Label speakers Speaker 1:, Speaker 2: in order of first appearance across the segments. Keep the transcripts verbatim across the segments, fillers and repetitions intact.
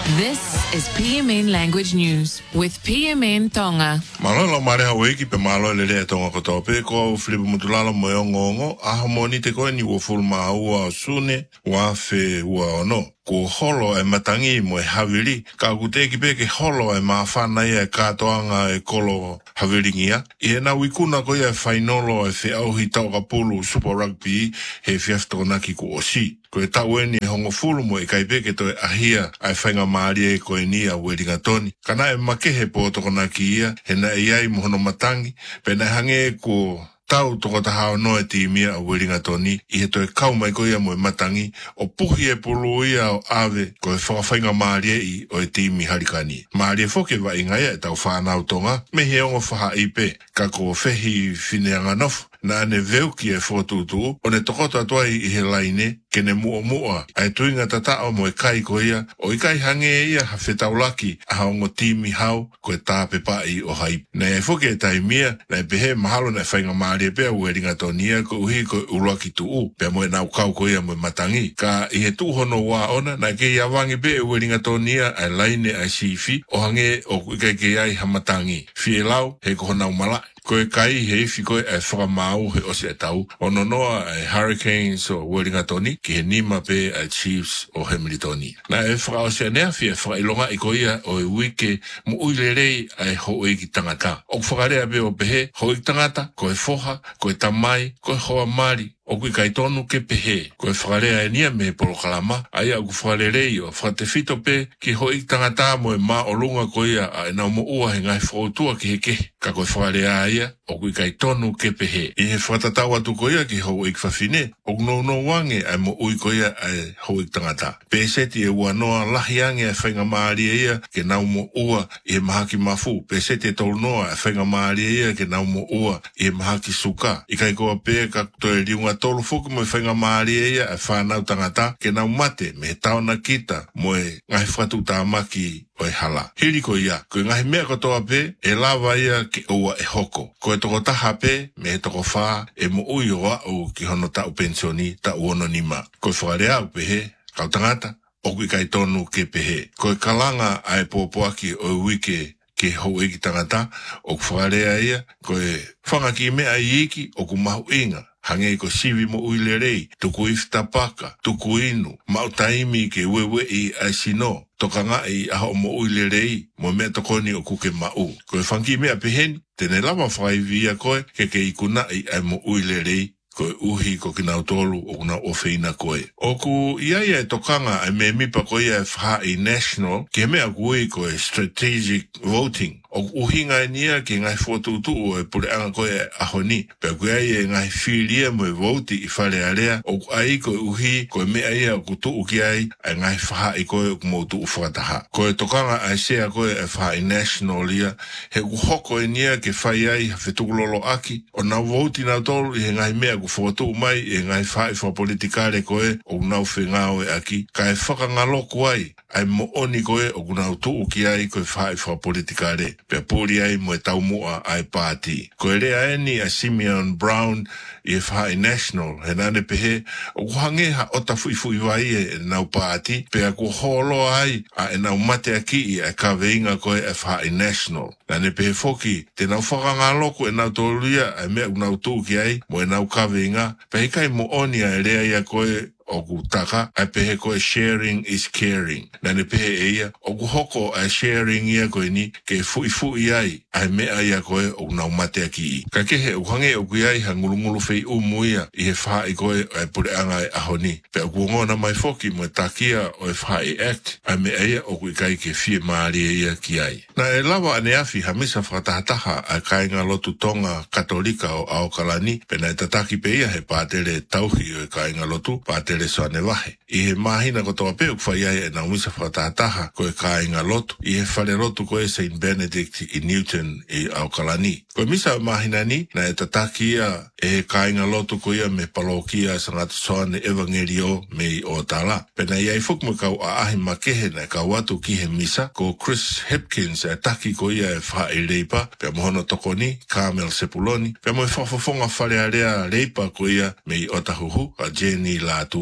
Speaker 1: This is P M N Language News with P M N Tonga.
Speaker 2: Malolo mare haweki pe malo le le tonga kotope ko flipu mutulala moyo ngongo ahamoni te ko ni wo fulma ua sune wa fe wa ono ko holo e matangi mo e havili ka kuteki peke holo e mafana ia katoanga e kolo havilingia e na wikuna ko ia fainolo e fe au hitau kapulu Super Rugby he fiaftonaki ko osi ko e taweni hongo fulu mo e kaipeke to e ahia ai whainga maari e ko e nia Wellingtoni kana e makehe po tokonaki ia he na iai mohono matangi pe na hange ko tau toko tahao noe timia a Wellingtoni i he toe kau mai ko ia mo e matangi o puhi e pulu ia o ave ko e whakawhainga maarie i o e timi harikani. Maarie foke wa ingaia e tau whanau tonga me he ongo whaha ipe ka ko whehi whineanga nofu na ane veuki e whotutu o ne tokota atuai i he laine ke ne mua mua ai tuinga tatao mo e kai ko ia o i kai hange ia ha whetaulaki a haongo timi hau ko e tāpe pai o hai. Na e foke e taimia na e pehe mahalo na e whainga maarie pea Wellingtonia ko uhi ko uruaki tuu pea mo e nau kau ko ia mo e matangi ka i he tuhono wā ona na ke ia wangi pe Wellingtonia ai laine ai sifi o hange o kai ke ai ha matangi fie lau he ko honau mala ko e kai he ifi ko e whakamau he ose e tau ono noa e Hurricanes o Wellingtoni ki he nima pe a Chiefs o Hamiltoni. Na e whaka ose anea fia whakailonga i ko ia o e wike mo uilerei ai ho e ki tangata. O whakarea pe o pehe ho e ki tangata ko e foha, ko e tamai, ko e hoa mari o kui kai tonu ke pehe. Ko e whakarea e nia me polo kalama ai au whakarerei o whakate fito pe ki ho e ki tangata mo e ma o lunga ko ia a e nau mo ua he ngai whautua ki he ke. Ka ko e whakarea ia o kui kai tonu ke pehe. I he whatatau atu ko ia ki ho e ki whawhine o no no wange ai mo ui ko ia ai ho e ki tangata. Pe seti e ua noa lahi ange e whainga maari ia ke nau mo ua i he mahaki mafu. Pe seti e tolu noa e whainga maari ia ke nau mo ua i he mahaki suka. I kai koa pe ka to e riunga tolu fuku mo e whainga maari ia e whanau tangata ke nau mate me he taona kita mo e ngahi whatu tāmaki o e hala. Hiri ko ia, ko e ngahi mea katoa pe e lava ia ke ua e hoko. Ko e toko taha pe me he toko whaa e mo ui o au ki hono tau pensioni ta uono nima. Ko e whakarea au pehe, kau tangata, o kui kai tonu ke pehe. Ko e kalanga ai pōpoaki o e wike ke hou e ki tangata, o whakarea ia, ko e whangaki mea i iki o ku mahu inga. Hange ko sivi mo uilerei, tuku iftapaka, tuku inu, mau taimi ke wewe i aisino, toka nga i aho mo uilerei, mo mea tokoni o kuke mau. Ko e whanki mea peheni, tene lama whaivia koe, ke ke ikuna i ai mo uilerei, ko e uhi ko ki nau tolu o kuna ofeina koe. O ku iaia e tokanga ai me mipa koe e wha i national, ke mea kui ko e strategic voting. O uhinga e nia ki ngai whotutu o e pure anga koe ahoni. Pea koe ai e ngai whiria mo e voti i whare area. O ai ko e uhi ko e mea ia o kutu uki ai ai ngai wha i koe o kumoutu u whakataha. Ko e tokanga ai sea koe e wha i national ia. He ku hoko e nia ke whai ai ha whetukulolo aki. O nau voti nau tolu i he ngai mea ku whotu mai e ngai wha i whapolitikare koe o nau whengao e aki. Ka e whakangaloku ai ai mo oni koe o kunau tu uki ai koe wha i whapolitikare. Pea pūri ai mo e taumua ai pāti. Ko e rea eni a Simeon Brown i e wha i national. He nane pehe, o kuhange ha ota fui fui vai e nau pāti. Pea ku holo ai a e nau mate aki i a ka veinga koe e wha i national. Nane pehe foki, te nau whakanga loko e nau toluia e mea unau tūki ai mo e nau ka veinga. Pehe kai mo oni a e rea ia koe o ku taka, ai pehe koe sharing is caring. Nane pehe e ia, o ku hoko a sharing ia koe ni, ke fui fui ai, ai mea ia koe o nau mate aki i. Ka kehe o hange o kui ai ha ngulungulu fei umu ia, i he wha i koe ai pure anga e ahoni. Pe o kuongona mai foki mo e takia o e wha i act, ai mea ia o kui kai ke fie maari ia ki ai. Na e lawa ane afi ha misa whakatahataha a kainga lotu tonga katolika o Aokalani, pe na e tataki pe ia he pātere tauhi o e kainga lotu, pātere le soane wahe. I he mahina ko toa peu kwhai ai e nau misa whakataha ko e kāinga lotu. I he whare lotu ko e Saint Benedict i Newton i Aokalani. Ko e misa mahina ni na e tataki ia e he kāinga lotu ko ia me palokia sa ngata soane evangelio me i o tala. Pena iai fuk mo kau a ahi makehe na kau atu ki he misa ko Chris Hipkins e taki ko ia e wha i reipa pe mohono tokoni, Carmel Sepuloni. Pe mo e whafafonga whare area reipa ko ia me i otahuhu a Jenny Latu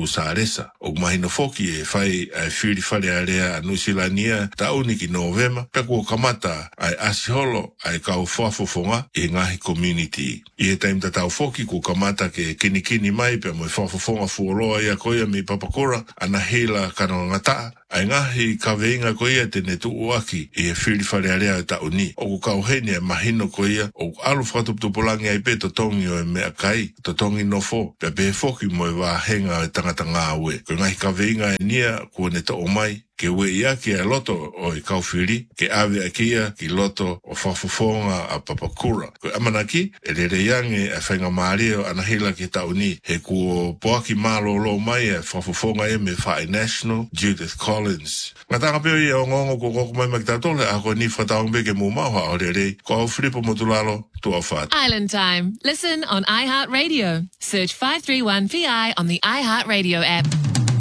Speaker 2: tu sa resa. O mahina foki e whai ai whiri whare area a Nusilania ta uniki Novema, pe kua kamata ai asiholo ai kau whafofonga e ngahi community. I e taim tatau foki kua kamata ke kini kini mai pe mo whafofonga fuoroa ia koia mi papakora ana hela kano ngata. Ai ngahi ka veinga koia tene tu uaki i e whiri whare area ta uni. O ku kauhene mahino koia o alu whatuputupulangi ai pe totongi o e mea kai, totongi nofo, pe pe foki mo e wahenga e tangata ngā ue. Ko ngahi ka veinga e nia kua ne to o mai, ke ue ia ki a loto o i kauwhiri, ke awe a kia ki loto o whafufonga a papakura. Ko amanaki, e re reiange a whainga maareo anahila ki tauni, he kua poaki malo lo mai e whafufonga e me whae National, Judith Collins. Ngā tanga peo i a ngongo ko koko mai makitatole, a ko ni whataongbe ke mu maua o re rei, ko au whiripo motulalo, tu au what.
Speaker 1: Island Time. Listen on iHeartRadio. Search five three one P I on the iHeartRadio app.